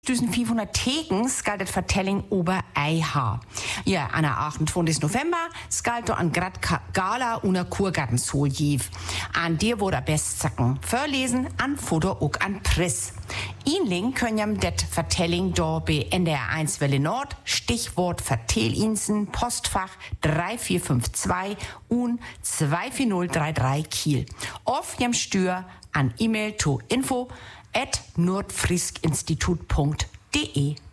500 Theken skal det fortælling over Eiha. Ja, an der 28. November skal du an grad Gala under Kurgartenshol giv. An dir wurde Bestsacken verlesen, an Foto und an Press. Inling können det Vertelling do bei NDR1 Welle Nord, Stichwort Vertellinsen, Postfach 3452 und 24033 Kiel. Auf jem Stür an E-Mail to info@nordfriskinstitut.de.